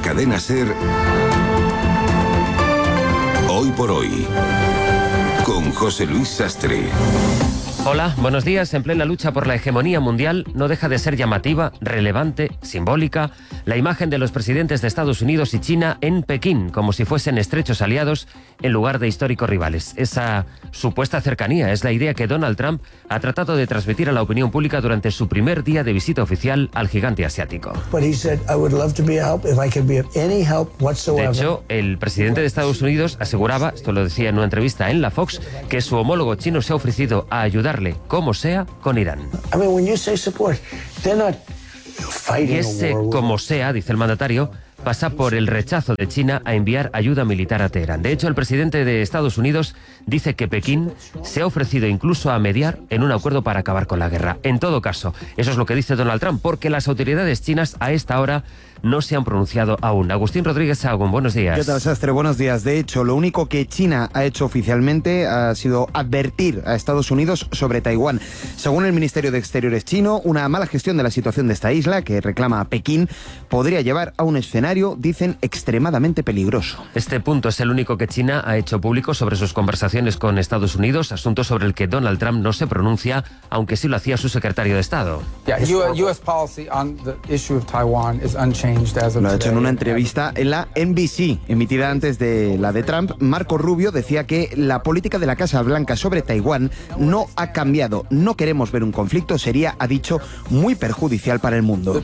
Cadena SER. Hoy por hoy, con José Luis Sastre. Hola, buenos días. En plena lucha por la hegemonía mundial, no deja de ser llamativa, relevante, simbólica, la imagen de los presidentes de Estados Unidos y China en Pekín, como si fuesen estrechos aliados en lugar de históricos rivales. Esa supuesta cercanía es la idea que Donald Trump ha tratado de transmitir a la opinión pública durante su primer día de visita oficial al gigante asiático. De hecho, el presidente de Estados Unidos aseguraba, esto lo decía en una entrevista en la Fox, que su homólogo chino se ha ofrecido a ayudarle, como sea, con Irán. Y ese como sea, dice el mandatario, pasa por el rechazo de China a enviar ayuda militar a Teherán. De hecho, el presidente de Estados Unidos dice que Pekín se ha ofrecido incluso a mediar en un acuerdo para acabar con la guerra. En todo caso, eso es lo que dice Donald Trump, porque las autoridades chinas a esta hora no se han pronunciado aún. Agustín Rodríguez Sahagún, buenos días. ¿Qué tal, Sastre? Buenos días. De hecho, lo único que China ha hecho oficialmente ha sido advertir a Estados Unidos sobre Taiwán. Según el Ministerio de Exteriores chino, una mala gestión de la situación de esta isla, que reclama a Pekín, podría llevar a un escenario, dicen, extremadamente peligroso. Este punto es el único que China ha hecho público sobre sus conversaciones con Estados Unidos, asunto sobre el que Donald Trump no se pronuncia, aunque sí lo hacía su secretario de Estado. US policy on the issue of Taiwan is unchanged. Lo ha hecho en una entrevista en la NBC, emitida antes de la de Trump. Marco Rubio decía que la política de la Casa Blanca sobre Taiwán no ha cambiado. No queremos ver un conflicto, sería, ha dicho, muy perjudicial para el mundo.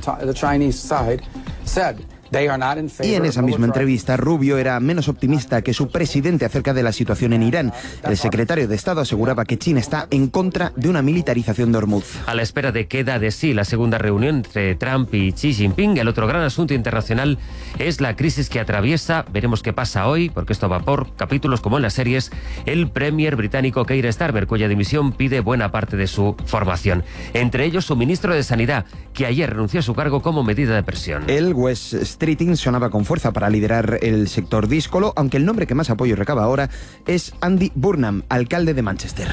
Y en esa misma entrevista, Rubio era menos optimista que su presidente acerca de la situación en Irán. El secretario de Estado aseguraba que China está en contra de una militarización de Hormuz. A la espera de que da de sí la segunda reunión entre Trump y Xi Jinping, el otro gran asunto internacional es la crisis que atraviesa, veremos qué pasa hoy, porque esto va por capítulos como en las series, el premier británico Keir Starmer, cuya dimisión pide buena parte de su formación. Entre ellos, su ministro de Sanidad, que ayer renunció a su cargo como medida de presión. El West Streeting sonaba con fuerza para liderar el sector díscolo, aunque el nombre que más apoyo recaba ahora es Andy Burnham, alcalde de Manchester.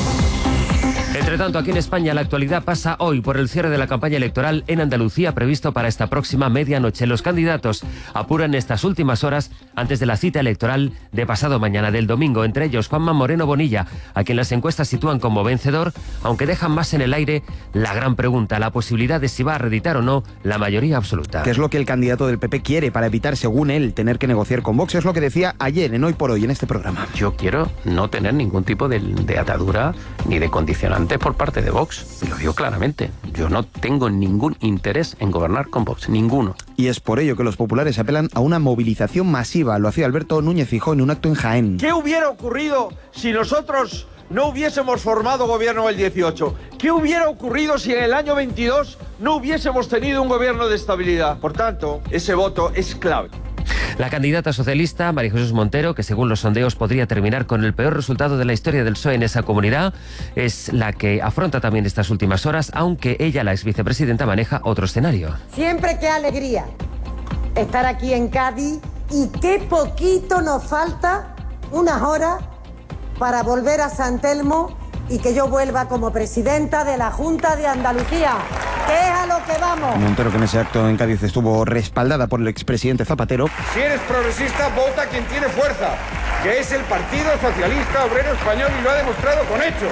Entre tanto, aquí en España la actualidad pasa hoy por el cierre de la campaña electoral en Andalucía previsto para esta próxima medianoche. Los candidatos apuran estas últimas horas antes de la cita electoral de pasado mañana, del domingo. Entre ellos, Juanma Moreno Bonilla, a quien las encuestas sitúan como vencedor, aunque dejan más en el aire la gran pregunta, la posibilidad de si va a reeditar o no la mayoría absoluta. ¿Qué es lo que el candidato del PP quiere para evitar, según él, tener que negociar con Vox? Es lo que decía ayer en Hoy por Hoy, en este programa. Yo quiero no tener ningún tipo de atadura ni de condicionante por parte de Vox, y lo digo claramente. Yo no tengo ningún interés en gobernar con Vox, ninguno. Y es por ello que los populares apelan a una movilización masiva. Lo hacía Alberto Núñez Feijóo en un acto en Jaén. ¿Qué hubiera ocurrido si nosotros no hubiésemos formado gobierno el 18? ¿Qué hubiera ocurrido si en el año 22 no hubiésemos tenido un gobierno de estabilidad? Por tanto, ese voto es clave. La candidata socialista, María Jesús Montero, que según los sondeos podría terminar con el peor resultado de la historia del PSOE en esa comunidad, es la que afronta también estas últimas horas, aunque ella, la exvicepresidenta, maneja otro escenario. Siempre qué alegría estar aquí en Cádiz y qué poquito nos falta, unas horas, para volver a San Telmo y que yo vuelva como presidenta de la Junta de Andalucía, que es a lo que vamos. Montero, que en ese acto en Cádiz estuvo respaldada por el expresidente Zapatero. Si eres progresista, vota quien tiene fuerza, que es el Partido Socialista Obrero Español, y lo ha demostrado con hechos.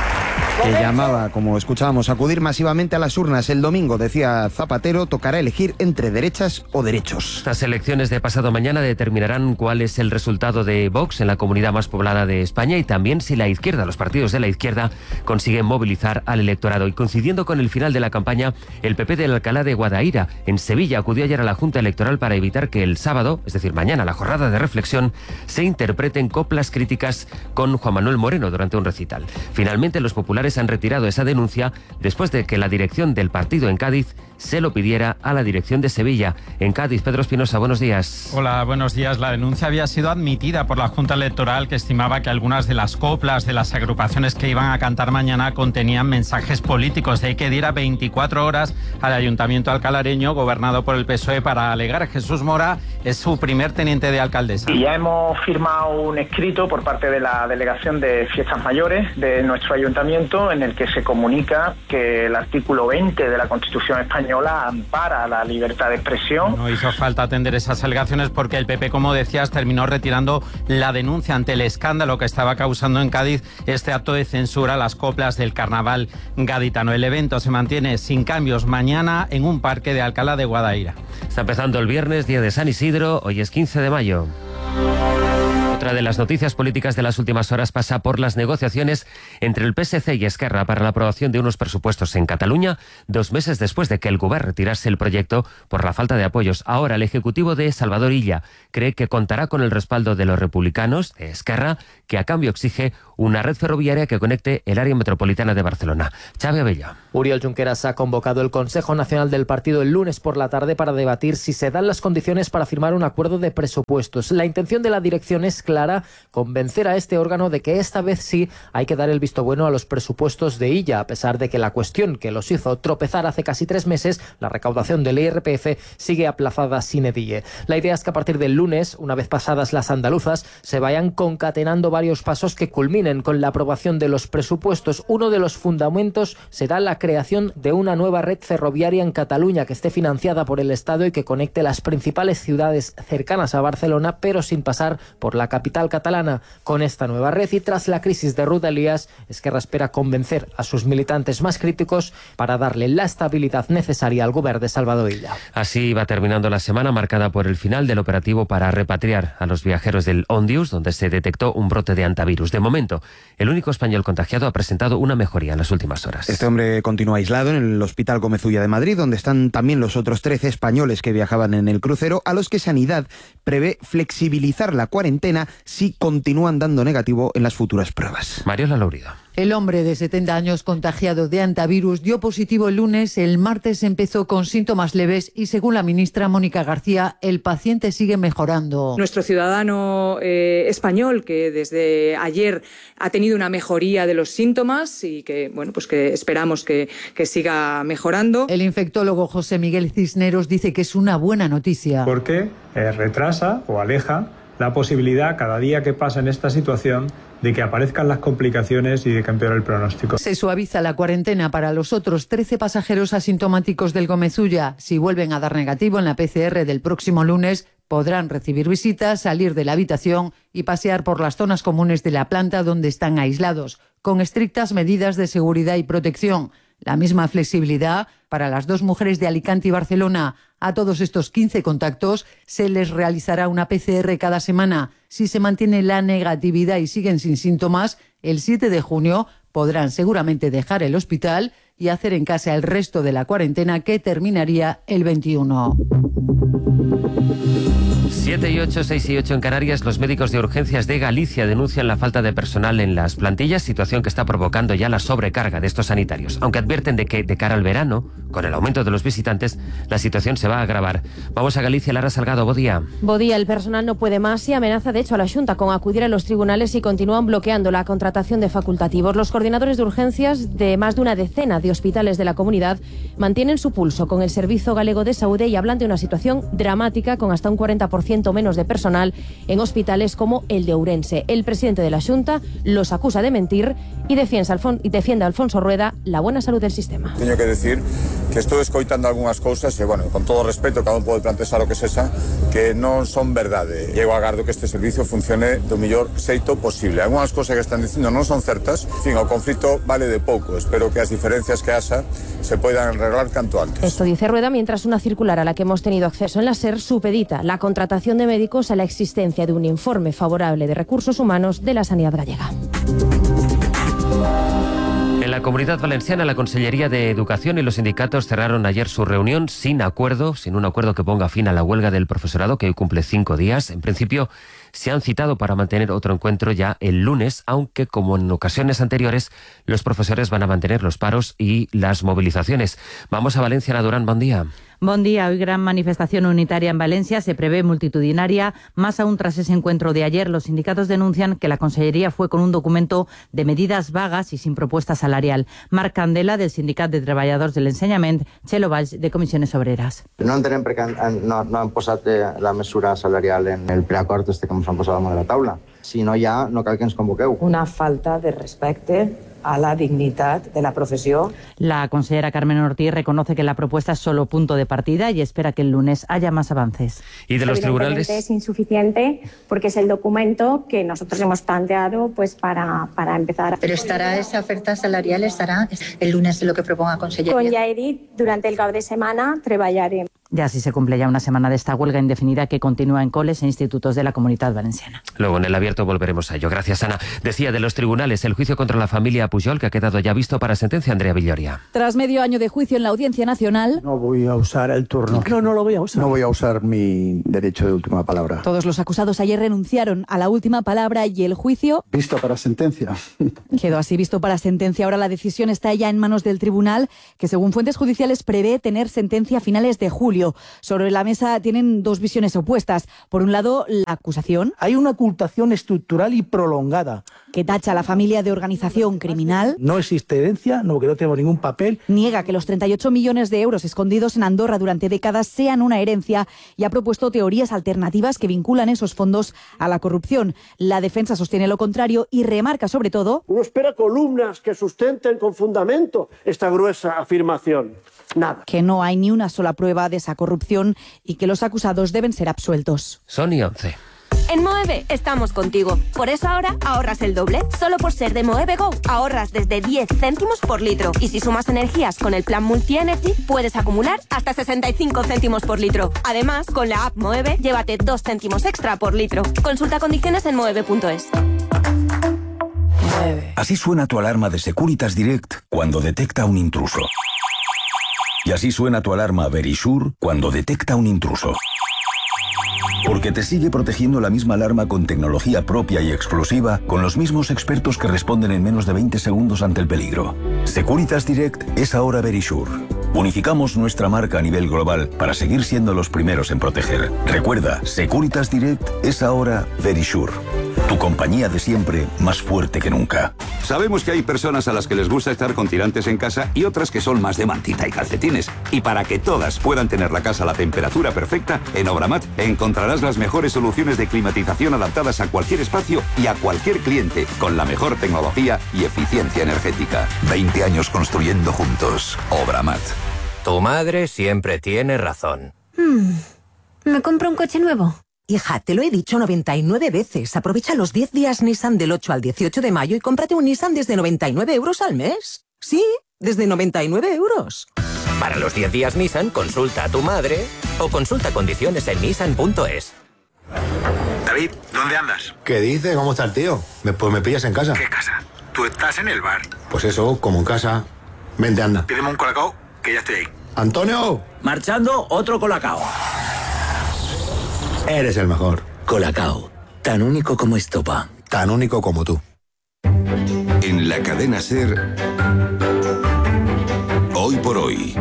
Que llamaba, como escuchábamos, a acudir masivamente a las urnas el domingo. Decía Zapatero, tocará elegir entre derechas o derechos. Estas elecciones de pasado mañana determinarán cuál es el resultado de Vox en la comunidad más poblada de España y también si la izquierda, los partidos de la izquierda, consiguen movilizar al electorado. Y coincidiendo con el final de la campaña, el PP de Alcalá de Guadaira, en Sevilla, acudió ayer a la Junta Electoral para evitar que el sábado, es decir, mañana, la jornada de reflexión, se interpreten coplas críticas con Juan Manuel Moreno durante un recital. Finalmente, los populares han retirado esa denuncia después de que la dirección del partido en Cádiz se lo pidiera a la dirección de Sevilla. En Cádiz, Pedro Espinosa, buenos días. Hola, buenos días. La denuncia había sido admitida por la Junta Electoral, que estimaba que algunas de las coplas de las agrupaciones que iban a cantar mañana contenían mensajes políticos. De ahí que diera 24 horas al Ayuntamiento alcalareño, gobernado por el PSOE, para alegar. Jesús Mora es su primer teniente de alcaldesa. Y ya hemos firmado un escrito por parte de la Delegación de Fiestas Mayores de nuestro ayuntamiento en el que se comunica que el artículo 20 de la Constitución española ampara la libertad de expresión. No hizo falta atender esas alegaciones porque el PP, como decías, terminó retirando la denuncia ante el escándalo que estaba causando en Cádiz este acto de censura a las coplas del carnaval gaditano. El evento se mantiene sin cambios mañana en un parque de Alcalá de Guadaira. Está empezando el viernes, día de San Isidro, hoy es 15 de mayo. Otra de las noticias políticas de las últimas horas pasa por las negociaciones entre el PSC y Esquerra para la aprobación de unos presupuestos en Cataluña, 2 meses después de que el Govern retirase el proyecto por la falta de apoyos. Ahora el Ejecutivo de Salvador Illa cree que contará con el respaldo de los republicanos, de Esquerra, que a cambio exige una red ferroviaria que conecte el área metropolitana de Barcelona. Xavi Abella. Oriol Junqueras ha convocado el Consejo Nacional del Partido el lunes por la tarde para debatir si se dan las condiciones para firmar un acuerdo de presupuestos. La intención de la dirección es clara: convencer a este órgano de que esta vez sí hay que dar el visto bueno a los presupuestos de Illa, a pesar de que la cuestión que los hizo tropezar hace casi 3 meses, la recaudación del IRPF, sigue aplazada sine die. La idea es que a partir del lunes, una vez pasadas las andaluzas, se vayan concatenando varios pasos que culminen con la aprobación de los presupuestos. Uno de los fundamentos será la creación de una nueva red ferroviaria en Cataluña que esté financiada por el Estado y que conecte las principales ciudades cercanas a Barcelona, pero sin pasar por la capital catalana. Con esta nueva red y tras la crisis de Rodalies, Esquerra espera convencer a sus militantes más críticos para darle la estabilidad necesaria al Govern de Salvador Illa. Así va terminando la semana marcada por el final del operativo para repatriar a los viajeros del Ondius, donde se detectó un brote de antivirus. De momento, el único español contagiado ha presentado una mejoría en las últimas horas. Este hombre continúa aislado en el Hospital Gómez Ulla de Madrid, donde están también los otros 13 españoles que viajaban en el crucero, a los que Sanidad prevé flexibilizar la cuarentena si continúan dando negativo en las futuras pruebas. Mariola Laurida. El hombre de 70 años contagiado de antivirus dio positivo el lunes. El martes empezó con síntomas leves y, según la ministra Mónica García, el paciente sigue mejorando. Nuestro ciudadano español, que desde ayer ha tenido una mejoría de los síntomas y que, bueno, pues que esperamos que siga mejorando. El infectólogo José Miguel Cisneros dice que es una buena noticia. Porque retrasa o aleja la posibilidad, cada día que pasa en esta situación, de que aparezcan las complicaciones y de que empeore el pronóstico. Se suaviza la cuarentena para los otros 13 pasajeros asintomáticos del Gómez Ulla. Si vuelven a dar negativo en la PCR del próximo lunes, podrán recibir visitas, salir de la habitación y pasear por las zonas comunes de la planta donde están aislados, con estrictas medidas de seguridad y protección. La misma flexibilidad para las 2 mujeres de Alicante y Barcelona. A todos estos 15 contactos se les realizará una PCR cada semana. Si se mantiene la negatividad y siguen sin síntomas, el 7 de junio podrán seguramente dejar el hospital y hacer en casa el resto de la cuarentena, que terminaría el 21. 7 y 8, 6 y 8 en Canarias. Los médicos de urgencias de Galicia denuncian la falta de personal en las plantillas, situación que está provocando ya la sobrecarga de estos sanitarios, aunque advierten de que de cara al verano, con el aumento de los visitantes, la situación se va a agravar. Vamos a Galicia. Lara Salgado, bo día. Bo día. El personal no puede más y amenaza de hecho a la Xunta con acudir a los tribunales y continúan bloqueando la contratación de facultativos. Los coordinadores de urgencias de más de una decena de hospitales de la comunidad mantienen su pulso con el Servicio Galego de Saúde y hablan de una situación dramática, con hasta un 40% menos de personal en hospitales como el de Ourense. El presidente de la Xunta los acusa de mentir y defiende a Alfonso Rueda la buena salud del sistema. Teño que decir que estou escoitando algunhas cousas e, bueno, con todo respeto, cada un pode plantexar o que sexa, que non son verdade. Eu agardo que este servicio funcione do mellor xeito posible. Algunhas cousas que están dicindo non son certas. En fin, o conflito vale de pouco. Espero que as diferencias que haxa se puedan arreglar canto antes. Esto dice Rueda mientras una circular a la que hemos tenido acceso en la SER supedita la contratación de médicos a la existencia de un informe favorable de recursos humanos de la sanidad gallega. En la Comunidad Valenciana, la Consellería de Educación y los sindicatos cerraron ayer su reunión sin un acuerdo que ponga fin a la huelga del profesorado, que hoy cumple 5 días. En principio, se han citado para mantener otro encuentro ya el lunes, aunque, como en ocasiones anteriores, los profesores van a mantener los paros y las movilizaciones. Vamos a Valencia, Ana Durán, buen día. Buen día. Hoy gran manifestación unitaria en Valencia. Se prevé multitudinaria, más aún tras ese encuentro de ayer. Los sindicatos denuncian que la Consellería fue con un documento de medidas vagas y sin propuesta salarial. Marc Candela, del Sindicat de Treballadors de l'Ensenyament, Txelo Valls, de Comissiones Obreras. No entenem perquè no han posat la mesura salarial en el preacord que ens han posat damunt de la taula. Si no hi ha, no cal que ens convoqueu. Una falta de respecte a la dignitat de la profesión. La consellera Carmen Ortiz reconoce que la propuesta es solo punto de partida y espera que el lunes haya más avances. Y de los tribunales... Es insuficiente porque es el documento que nosotros hemos planteado pues para empezar. Pero estará esa oferta salarial, estará el lunes lo que proponga Consellería. Con ja he dit, durante el cap de setmana treballarem. Ya así se cumple ya una semana de esta huelga indefinida que continúa en coles e institutos de la Comunidad Valenciana. Luego en el abierto volveremos a ello. Gracias, Ana. Decía de los tribunales, el juicio contra la familia Pujol, que ha quedado ya visto para sentencia. Andrea Villoria. Tras medio año de juicio en la Audiencia Nacional... No voy a usar el turno. No lo voy a usar. No voy a usar mi derecho de última palabra. Todos los acusados ayer renunciaron a la última palabra y el juicio... Visto para sentencia. Quedó así visto para sentencia. Ahora la decisión está ya en manos del tribunal, que según fuentes judiciales prevé tener sentencia a finales de julio. Sobre la mesa tienen dos visiones opuestas. Por un lado, la acusación. Hay una ocultación estructural y prolongada. Que tacha a la familia de organización criminal. No existe herencia, que no tenemos ningún papel. Niega que los 38 millones de euros escondidos en Andorra durante décadas sean una herencia y ha propuesto teorías alternativas que vinculan esos fondos a la corrupción. La defensa sostiene lo contrario y remarca sobre todo... Uno espera columnas que sustenten con fundamento esta gruesa afirmación. Nada. Que no hay ni una sola prueba de esa corrupción y que los acusados deben ser absueltos. Son y 11. En Moeve estamos contigo. Por eso ahora ahorras el doble. Solo por ser de Moeve Go ahorras desde 10 céntimos por litro. Y si sumas energías con el plan Multi-Energy, puedes acumular hasta 65 céntimos por litro. Además, con la app Moeve, llévate 2 céntimos extra por litro. Consulta condiciones en moeve.es. Así suena tu alarma de Securitas Direct cuando detecta un intruso. Y así suena tu alarma Verisure cuando detecta un intruso. Porque te sigue protegiendo la misma alarma con tecnología propia y exclusiva, con los mismos expertos que responden en menos de 20 segundos ante el peligro. Securitas Direct es ahora Verisure. Unificamos nuestra marca a nivel global para seguir siendo los primeros en proteger. Recuerda, Securitas Direct es ahora Verisure. Tu compañía de siempre, más fuerte que nunca. Sabemos que hay personas a las que les gusta estar con tirantes en casa y otras que son más de mantita y calcetines. Y para que todas puedan tener la casa a la temperatura perfecta, en Obramat encontrarás las mejores soluciones de climatización adaptadas a cualquier espacio y a cualquier cliente, con la mejor tecnología y eficiencia energética. 20 años construyendo juntos. Obramat. Tu madre siempre tiene razón. ¿Me compro un coche nuevo? Hija, te lo he dicho 99 veces. Aprovecha los 10 días Nissan del 8 al 18 de mayo y cómprate un Nissan desde 99 euros al mes. Sí, desde 99 euros. Para los 10 días Nissan, consulta a tu madre o consulta condiciones en nissan.es. David, ¿dónde andas? ¿Qué dices? ¿Cómo está el tío? Pues me pillas en casa. ¿Qué casa? Tú estás en el bar. Pues eso, como en casa. Vente, anda. Pídeme un colacao, que ya estoy ahí. ¡Antonio! Marchando, otro colacao. Eres el mejor. Colacao, tan único como estopa. Tan único como tú. En la cadena SER, Hoy por Hoy,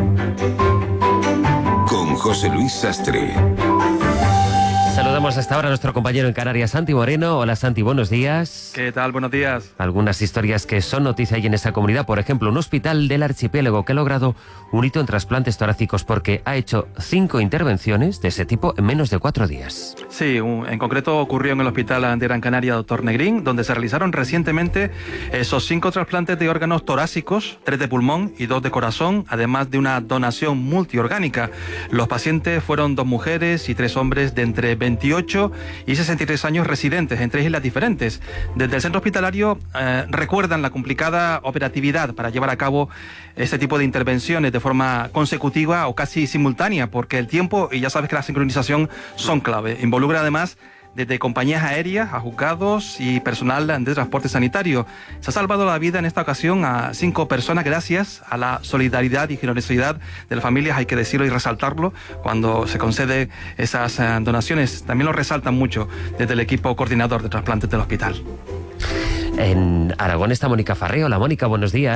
con José Luis Sastre. Saludamos hasta ahora a nuestro compañero en Canarias, Santi Moreno. Hola, Santi, buenos días. ¿Qué tal? Buenos días. Algunas historias que son noticia ahí en esa comunidad. Por ejemplo, un hospital del archipiélago que ha logrado un hito en trasplantes torácicos porque ha hecho 5 intervenciones de ese tipo en menos de 4 días. Sí, en concreto ocurrió en el Hospital de Gran Canaria Dr. Negrín, donde se realizaron recientemente esos 5 trasplantes de órganos torácicos, 3 de pulmón y 2 de corazón, además de una donación multiorgánica. Los pacientes fueron 2 mujeres y 3 hombres de entre 28 y 63 años residentes en 3 islas diferentes. Desde el centro hospitalario recuerdan la complicada operatividad para llevar a cabo este tipo de intervenciones de forma consecutiva o casi simultánea, porque el tiempo y ya sabes que la sincronización son clave. Involucra además desde compañías aéreas a juzgados y personal de transporte sanitario. Se ha salvado la vida en esta ocasión a 5 personas gracias a la solidaridad y generosidad de las familias, hay que decirlo y resaltarlo, cuando se concede esas donaciones. También lo resaltan mucho desde el equipo coordinador de trasplantes del hospital. En Aragón está Mónica Farré. Hola, Mónica, buenos días.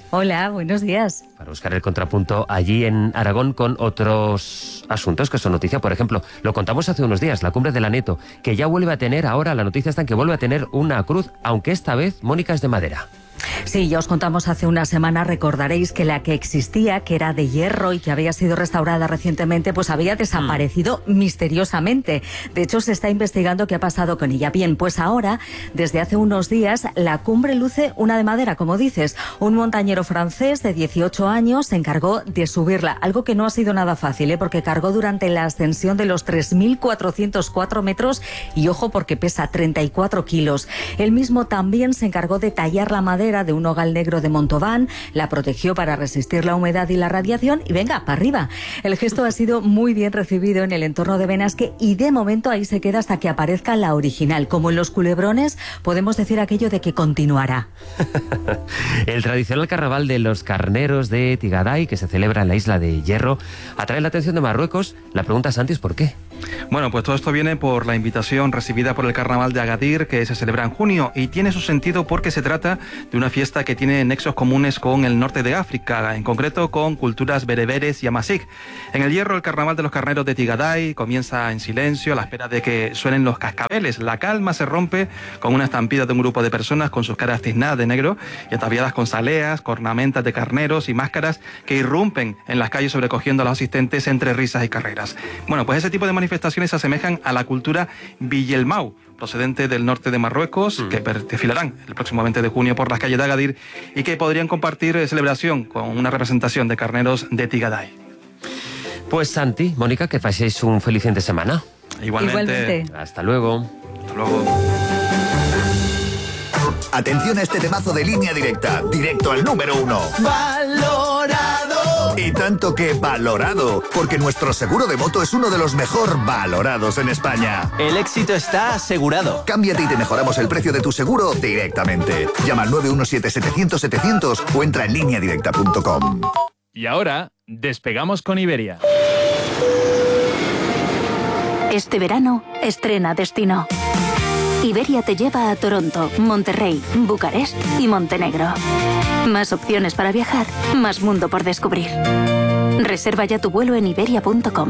Hola, buenos días. Para buscar el contrapunto allí en Aragón con otros asuntos que son noticia. Por ejemplo, lo contamos hace unos días, la cumbre del Aneto, que ya vuelve a tener, ahora la noticia está en que vuelve a tener una cruz, aunque esta vez, Mónica, es de madera. Sí, ya os contamos hace una semana, recordaréis que la que existía, que era de hierro y que había sido restaurada recientemente, pues había desaparecido misteriosamente. De hecho, se está investigando qué ha pasado con ella. Bien, pues ahora, desde hace unos días, la cumbre luce una de madera, como dices. Un montañero francés de 18 años se encargó de subirla, algo que no ha sido nada fácil, porque cargó durante la ascensión de los 3.404 metros y, ojo, porque pesa 34 kilos. Él mismo también se encargó de tallar la madera de un nogal negro de Montauban, la protegió para resistir la humedad y la radiación y venga, para arriba. El gesto ha sido muy bien recibido en el entorno de Benasque y de momento ahí se queda hasta que aparezca la original. Como en los culebrones, podemos decir aquello de que continuará. El tradicional carnaval de los carneros de Tigaday, que se celebra en la isla de Hierro, atrae la atención de Marruecos. La pregunta, Santi, es ¿por qué? Bueno, pues todo esto viene por la invitación recibida por el Carnaval de Agadir, que se celebra en junio, y tiene su sentido porque se trata de una fiesta que tiene nexos comunes con el norte de África, en concreto con culturas bereberes y amasig. En el Hierro, el Carnaval de los Carneros de Tigaday comienza en silencio a la espera de que suenen los cascabeles. La calma se rompe con una estampida de un grupo de personas con sus caras tiznadas de negro y ataviadas con zaleas, cornamentas de carneros y máscaras que irrumpen en las calles sobrecogiendo a los asistentes entre risas y carreras. Bueno, pues ese tipo de manifestaciones se asemejan a la cultura Villemau, procedente del norte de Marruecos, que desfilarán el próximo 20 de junio por las calles de Agadir y que podrían compartir celebración con una representación de carneros de Tigaday. Pues Santi, Mónica, que paséis un feliz fin de semana. Igualmente. Hasta luego. Hasta luego. Atención a este temazo de Línea Directa, directo al número 1. ¡Valorado! Y tanto que valorado, porque nuestro seguro de moto es uno de los mejor valorados en España. El éxito está asegurado. Cámbiate y te mejoramos el precio de tu seguro directamente. Llama al 917-700-700 o entra en lineadirecta.com. Y ahora, despegamos con Iberia. Este verano, estrena destino. Iberia te lleva a Toronto, Monterrey, Bucarest y Montenegro. Más opciones para viajar, más mundo por descubrir. Reserva ya tu vuelo en iberia.com.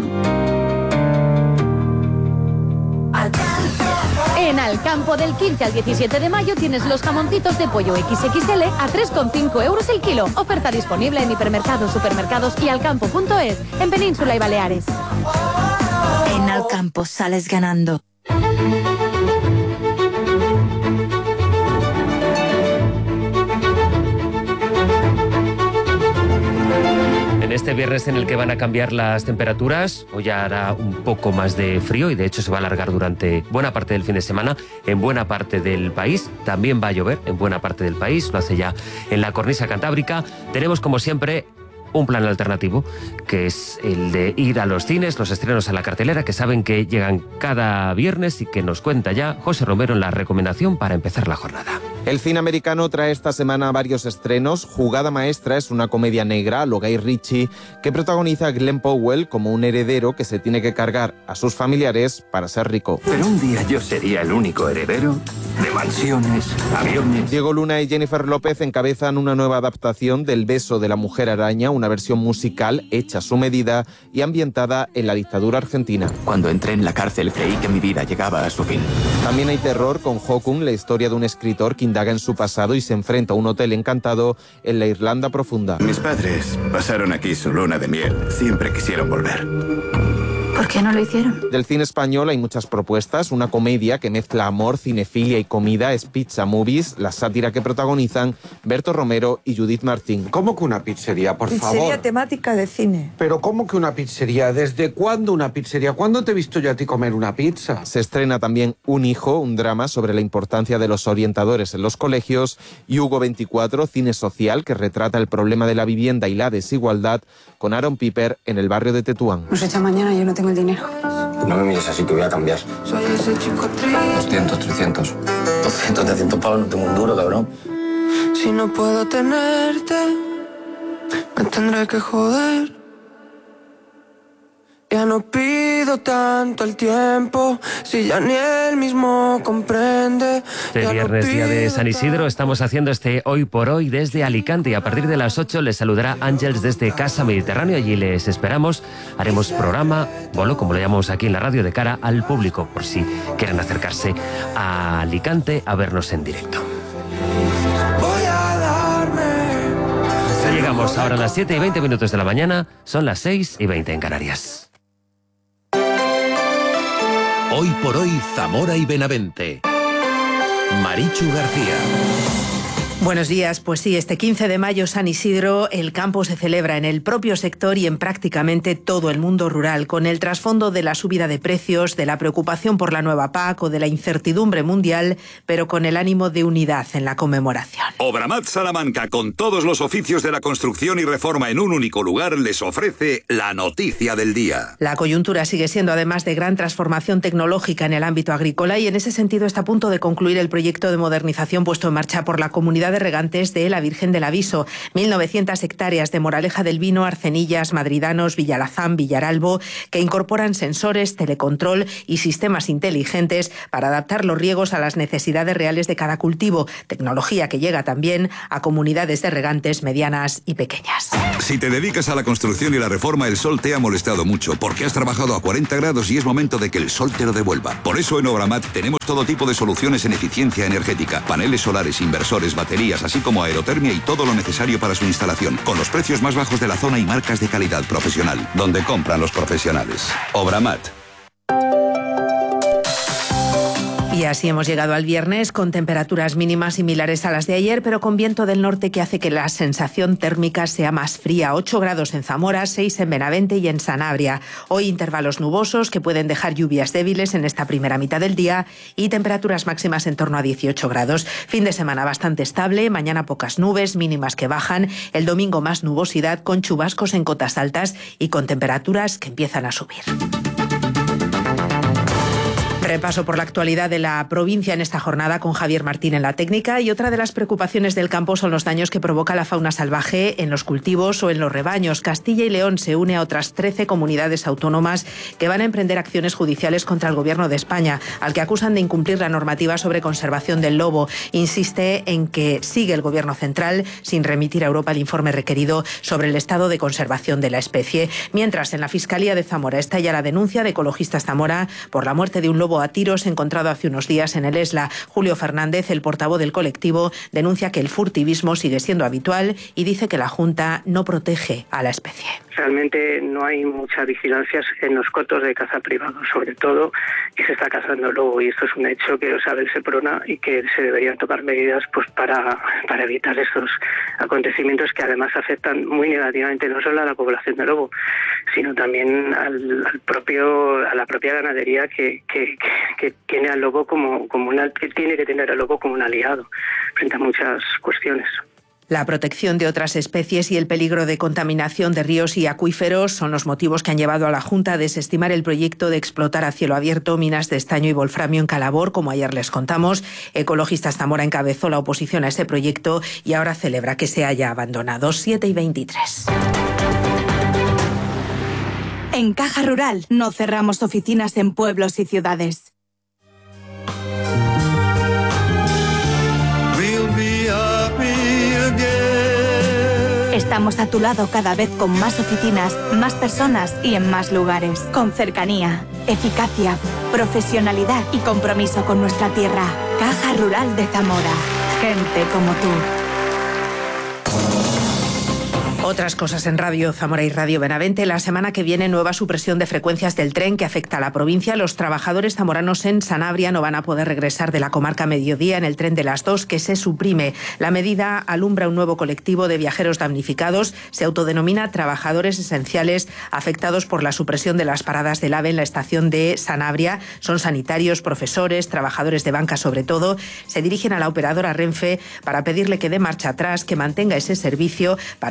En Alcampo, del 15 al 17 de mayo tienes los jamoncitos de pollo XXL a 3,5 euros el kilo. Oferta disponible en hipermercados, supermercados y alcampo.es, en Península y Baleares. En Alcampo sales ganando. Este viernes en el que van a cambiar las temperaturas, hoy hará un poco más de frío y de hecho se va a alargar durante buena parte del fin de semana en buena parte del país. También va a llover en buena parte del país, lo hace ya en la cornisa cantábrica. Tenemos como siempre un plan alternativo, que es el de ir a los cines, los estrenos a la cartelera, que saben que llegan cada viernes y que nos cuenta ya José Romero en la recomendación para empezar la jornada. El cine americano trae esta semana varios estrenos. Jugada maestra es una comedia negra, lo Guy Ritchie, que protagoniza a Glenn Powell como un heredero que se tiene que cargar a sus familiares para ser rico. Pero un día yo sería el único heredero de mansiones, aviones... Diego Luna y Jennifer López encabezan una nueva adaptación del Beso de la Mujer Araña, una versión musical hecha a su medida y ambientada en la dictadura argentina. Cuando entré en la cárcel creí que mi vida llegaba a su fin. También hay terror con Hokun, la historia de un escritor que indaga en su pasado y se enfrenta a un hotel encantado en la Irlanda profunda. Mis padres pasaron aquí su luna de miel. Siempre quisieron volver. ¿Por qué no lo hicieron? Del cine español hay muchas propuestas. Una comedia que mezcla amor, cinefilia y comida es Pizza Movies, la sátira que protagonizan Berto Romero y Judith Martín. ¿Cómo que una pizzería, por favor? Pizzería temática de cine. ¿Pero cómo que una pizzería? ¿Desde cuándo una pizzería? ¿Cuándo te he visto yo a ti comer una pizza? Se estrena también Un hijo, un drama sobre la importancia de los orientadores en los colegios, y Hugo 24, cine social que retrata el problema de la vivienda y la desigualdad, con Aaron Piper en el barrio de Tetuán. Nos echa mañana y yo no tengo el dinero. No me mires así que voy a cambiar. Soy ese chico triste. 200, 300. 200, 300 pavos, no tengo un duro, cabrón. Si no puedo tenerte, me tendré que joder. Ya no pido perdido tanto el tiempo, si ya ni él mismo comprende. Este viernes, día de San Isidro, estamos haciendo este Hoy por Hoy desde Alicante y a partir de las 8 les saludará Ángels desde Casa Mediterráneo. Allí les esperamos. Haremos programa, bolo, como lo llamamos aquí en la radio, de cara al público, por si quieren acercarse a Alicante a vernos en directo. Llegamos ahora a las 7:20 de la mañana, son las 6:20 en Canarias. Hoy por Hoy, Zamora y Benavente. Marichu García. Buenos días. Pues sí, este 15 de mayo, San Isidro, el campo se celebra en el propio sector y en prácticamente todo el mundo rural, con el trasfondo de la subida de precios, de la preocupación por la nueva PAC o de la incertidumbre mundial, pero con el ánimo de unidad en la conmemoración. Obramat Salamanca, con todos los oficios de la construcción y reforma en un único lugar, les ofrece la noticia del día. La coyuntura sigue siendo además de gran transformación tecnológica en el ámbito agrícola y en ese sentido está a punto de concluir el proyecto de modernización puesto en marcha por la Comunidad de Regantes de la Virgen del Aviso. 1.900 hectáreas de Moraleja del Vino, Arcenillas, Madridanos, Villalazán, Villaralbo, que incorporan sensores, telecontrol y sistemas inteligentes para adaptar los riegos a las necesidades reales de cada cultivo. Tecnología que llega también a comunidades de regantes medianas y pequeñas. Si te dedicas a la construcción y la reforma, el sol te ha molestado mucho porque has trabajado a 40 grados y es momento de que el sol te lo devuelva. Por eso en Obramat tenemos todo tipo de soluciones en eficiencia energética, paneles solares, inversores, baterías, así como aerotermia y todo lo necesario para su instalación, con los precios más bajos de la zona y marcas de calidad profesional, donde compran los profesionales. Obramat. Y así hemos llegado al viernes con temperaturas mínimas similares a las de ayer, pero con viento del norte que hace que la sensación térmica sea más fría. 8 grados en Zamora, 6 en Benavente y en Sanabria. Hoy intervalos nubosos que pueden dejar lluvias débiles en esta primera mitad del día y temperaturas máximas en torno a 18 grados. Fin de semana bastante estable, mañana pocas nubes, mínimas que bajan. El domingo más nubosidad con chubascos en cotas altas y con temperaturas que empiezan a subir. Repaso por la actualidad de la provincia en esta jornada con Javier Martín en la técnica, y otra de las preocupaciones del campo son los daños que provoca la fauna salvaje en los cultivos o en los rebaños. Castilla y León se une a otras 13 comunidades autónomas que van a emprender acciones judiciales contra el Gobierno de España, al que acusan de incumplir la normativa sobre conservación del lobo. Insiste en que sigue el Gobierno central sin remitir a Europa el informe requerido sobre el estado de conservación de la especie. Mientras, en la Fiscalía de Zamora está ya la denuncia de Ecologistas Zamora por la muerte de un lobo a tiros encontrado hace unos días en el Esla. Julio Fernández, el portavoz del colectivo, denuncia que el furtivismo sigue siendo habitual y dice que la Junta no protege a la especie. Realmente no hay mucha vigilancia en los cotos de caza privado, sobre todo que se está cazando lobo, y esto es un hecho que lo sabe el Seprona y que se deberían tomar medidas pues para evitar estos acontecimientos que además afectan muy negativamente no solo a la población de lobo, sino también a la propia ganadería que tiene al lobo que tiene que tener al lobo como un aliado frente a muchas cuestiones. La protección de otras especies y el peligro de contaminación de ríos y acuíferos son los motivos que han llevado a la Junta a desestimar el proyecto de explotar a cielo abierto minas de estaño y wolframio en Calabor, como ayer les contamos. Ecologistas Zamora encabezó la oposición a ese proyecto y ahora celebra que se haya abandonado. 7:23. En Caja Rural no cerramos oficinas en pueblos y ciudades. Estamos a tu lado cada vez con más oficinas, más personas y en más lugares. Con cercanía, eficacia, profesionalidad y compromiso con nuestra tierra. Caja Rural de Zamora. Gente como tú. Otras cosas en Radio Zamora y Radio Benavente. La semana que viene, nueva supresión de frecuencias del tren que afecta a la provincia. Los trabajadores zamoranos en Sanabria no van a poder regresar de la comarca a mediodía en el tren de las 2, que se suprime. La medida alumbra un nuevo colectivo de viajeros damnificados. Se autodenomina Trabajadores Esenciales, afectados por la supresión de las paradas del AVE en la estación de Sanabria. Son sanitarios, profesores, trabajadores de banca sobre todo. Se dirigen a la operadora Renfe para pedirle que dé marcha atrás, que mantenga ese servicio para favorecer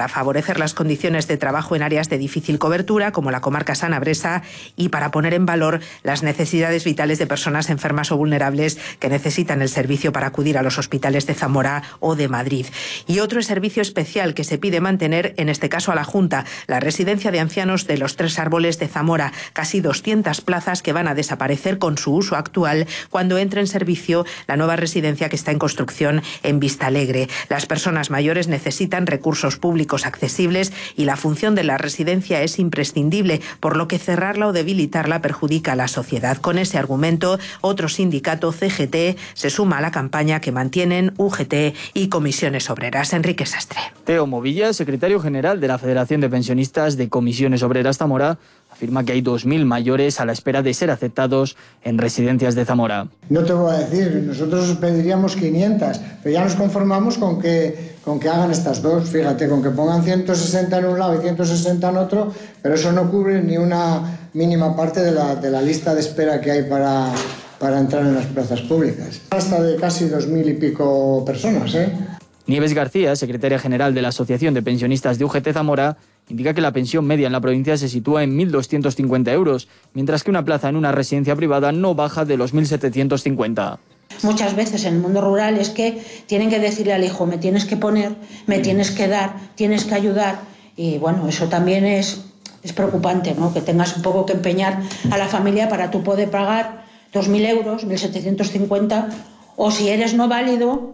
conocer las condiciones de trabajo en áreas de difícil cobertura, como la comarca sanabresa, y para poner en valor las necesidades vitales de personas enfermas o vulnerables que necesitan el servicio para acudir a los hospitales de Zamora o de Madrid. Y otro servicio especial que se pide mantener, en este caso a la Junta, la residencia de ancianos de los Tres Árboles de Zamora, casi 200 plazas que van a desaparecer con su uso actual cuando entre en servicio la nueva residencia que está en construcción en Vistalegre. Las personas mayores necesitan recursos públicos accesibles y la función de la residencia es imprescindible, por lo que cerrarla o debilitarla perjudica a la sociedad. Con ese argumento, otro sindicato, CGT, se suma a la campaña que mantienen UGT y Comisiones Obreras. Enrique Sastre. Teo Movilla, secretario general de la Federación de Pensionistas de Comisiones Obreras Zamora, afirma que hay 2.000 mayores a la espera de ser aceptados en residencias de Zamora. No te voy a decir, nosotros pediríamos 500, pero ya nos conformamos con que hagan estas dos. Fíjate, con que pongan 160 en un lado y 160 en otro, pero eso no cubre ni una mínima parte de la lista de espera que hay para entrar en las plazas públicas. Hasta de casi 2.000 y pico personas, Nieves García, secretaria general de la Asociación de Pensionistas de UGT Zamora, indica que la pensión media en la provincia se sitúa en 1.250 euros, mientras que una plaza en una residencia privada no baja de los 1.750. Muchas veces en el mundo rural es que tienen que decirle al hijo, me tienes que poner, me tienes que dar, tienes que ayudar, y bueno, eso también es preocupante, ¿no? Que tengas un poco que empeñar a la familia para tú poder pagar 2.000 euros, 1.750, o si eres no válido,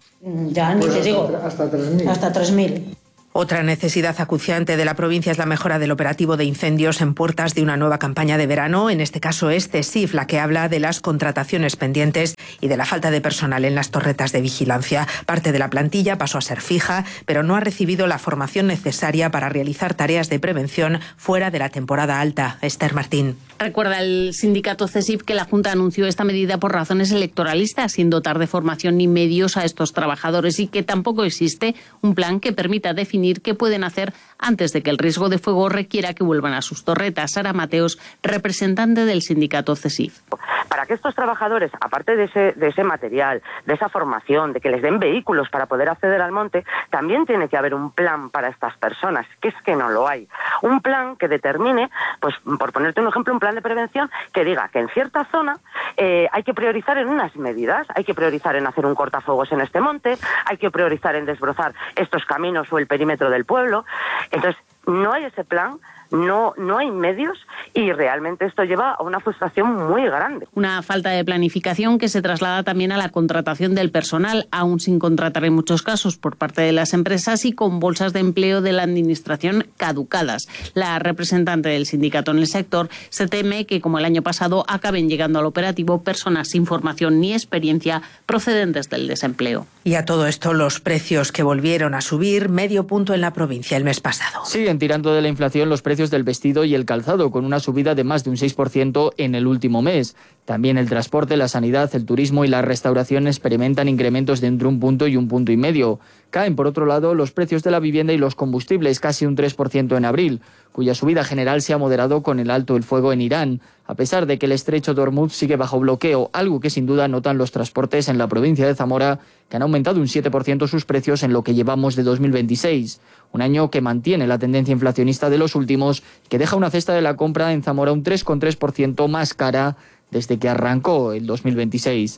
ya ni te digo, hasta 3.000. Hasta 3.000. Otra necesidad acuciante de la provincia es la mejora del operativo de incendios en puertas de una nueva campaña de verano. En este caso es CESIF la que habla de las contrataciones pendientes y de la falta de personal en las torretas de vigilancia. Parte de la plantilla pasó a ser fija, pero no ha recibido la formación necesaria para realizar tareas de prevención fuera de la temporada alta. Esther Martín. Recuerda el sindicato CESIF que la Junta anunció esta medida por razones electoralistas, sin dotar de formación ni medios a estos trabajadores, y que tampoco existe un plan que permita definir qué pueden hacer antes de que el riesgo de fuego requiera que vuelvan a sus torretas. Sara Mateos, representante del sindicato CESIF. Para que estos trabajadores, aparte de ese material, de esa formación, de que les den vehículos para poder acceder al monte, también tiene que haber un plan para estas personas, que es que no lo hay. Un plan que determine, pues por ponerte un ejemplo, un plan de prevención que diga que en cierta zona hay que priorizar en unas medidas, hay que priorizar en hacer un cortafuegos en este monte, hay que priorizar en desbrozar estos caminos o el perímetro del pueblo. Entonces, no hay ese plan, no hay medios, y realmente esto lleva a una frustración muy grande. Una falta de planificación que se traslada también a la contratación del personal, aún sin contratar en muchos casos por parte de las empresas y con bolsas de empleo de la administración caducadas. La representante del sindicato en el sector se teme que, como el año pasado, acaben llegando al operativo personas sin formación ni experiencia procedentes del desempleo. Y a todo esto, los precios que volvieron a subir medio punto en la provincia el mes pasado. Siguen tirando de la inflación los precios del vestido y el calzado, con una subida de más de un 6% en el último mes. También el transporte, la sanidad, el turismo y la restauración experimentan incrementos de entre 1 punto y 1,5 puntos. Caen, por otro lado, los precios de la vivienda y los combustibles, casi un 3% en abril, cuya subida general se ha moderado con el alto el fuego en Irán, a pesar de que el estrecho de Hormuz sigue bajo bloqueo, algo que sin duda notan los transportes en la provincia de Zamora, que han aumentado un 7% sus precios en lo que llevamos de 2026. Un año que mantiene la tendencia inflacionista de los últimos, que deja una cesta de la compra en Zamora un 3,3% más cara desde que arrancó el 2026.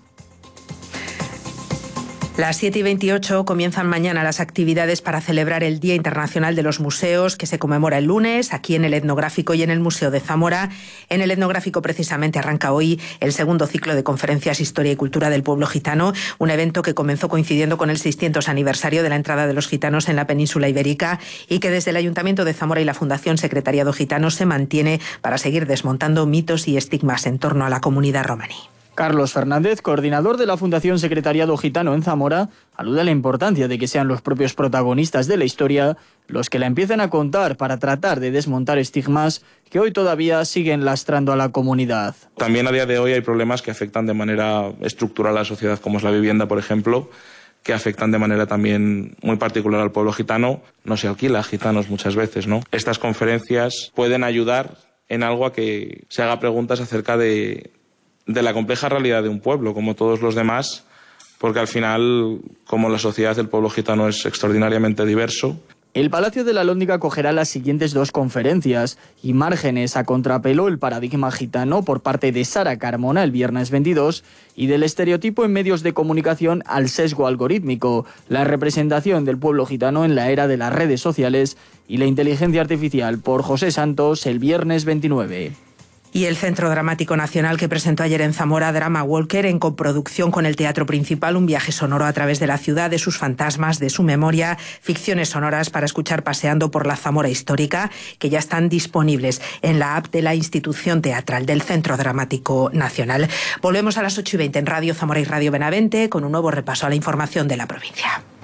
Las 7:28 comienzan mañana las actividades para celebrar el Día Internacional de los Museos, que se conmemora el lunes aquí en el Etnográfico y en el Museo de Zamora. En el Etnográfico precisamente arranca hoy el segundo ciclo de conferencias Historia y Cultura del Pueblo Gitano, un evento que comenzó coincidiendo con el 600 aniversario de la entrada de los gitanos en la península ibérica y que desde el Ayuntamiento de Zamora y la Fundación Secretariado Gitano se mantiene para seguir desmontando mitos y estigmas en torno a la comunidad romaní. Carlos Fernández, coordinador de la Fundación Secretariado Gitano en Zamora, alude a la importancia de que sean los propios protagonistas de la historia los que la empiecen a contar para tratar de desmontar estigmas que hoy todavía siguen lastrando a la comunidad. También a día de hoy hay problemas que afectan de manera estructural a la sociedad, como es la vivienda, por ejemplo, que afectan de manera también muy particular al pueblo gitano. No se alquila a gitanos muchas veces, ¿no? Estas conferencias pueden ayudar en algo a que se haga preguntas acerca de la compleja realidad de un pueblo, como todos los demás, porque al final, como la sociedad, el pueblo gitano es extraordinariamente diverso El Palacio de la Alhóndiga acogerá las siguientes 2 conferencias: Imágenes a contrapelo, el paradigma gitano, por parte de Sara Carmona el viernes 22, y del estereotipo en medios de comunicación al sesgo algorítmico, la representación del pueblo gitano en la era de las redes sociales y la inteligencia artificial, por José Santos el viernes 29. Y el Centro Dramático Nacional, que presentó ayer en Zamora Drama Walker, en coproducción con el Teatro Principal, un viaje sonoro a través de la ciudad, de sus fantasmas, de su memoria, ficciones sonoras para escuchar paseando por la Zamora histórica, que ya están disponibles en la app de la institución teatral del Centro Dramático Nacional. Volvemos a las 8:20 en Radio Zamora y Radio Benavente con un nuevo repaso a la información de la provincia.